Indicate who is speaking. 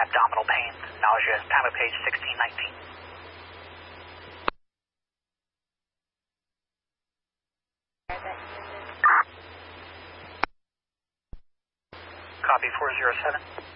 Speaker 1: abdominal pain, nausea. Time of page 1619. Copy 407.